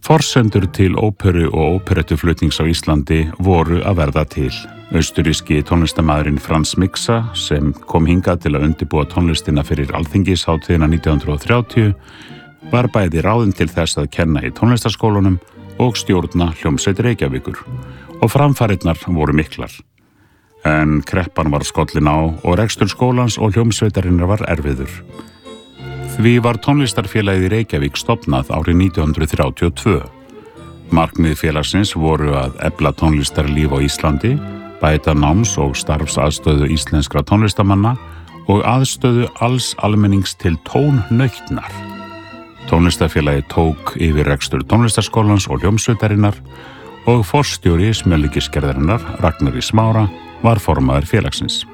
Forsendur til óperu og óperettuflutnings á Íslandi voru að verða til. Austuríski tónlistarmaðurinn Franz Mixa, sem kom hingað til að undirbúa tónlistina fyrir Alþingishátíðina 1930, var bæði ráðinn til þess að kenna í tónlistarskólunum og stjórna hljómsveit Reykjavíkur, og framfarirnar voru miklar. En kreppan var skollin á og rekstur skólans og hljómsveitarinnar var erfiður. Því var tónlistarfélagið í Reykjavík stofnað árið 1932. Markmið félagsins voru að efla tónlistarlíf á Íslandi, bæta náms- og starfsaðstöðu íslenskra tónlistarmanna og aðstöðu alls almennings til tónnautnar. Tónlistarfélagið tók yfir rekstur tónlistarskólans og hljómsveitarinnar og forstjóri smjörlíkisgerðarinnar, Ragnar í Smára, var formaður félagsins.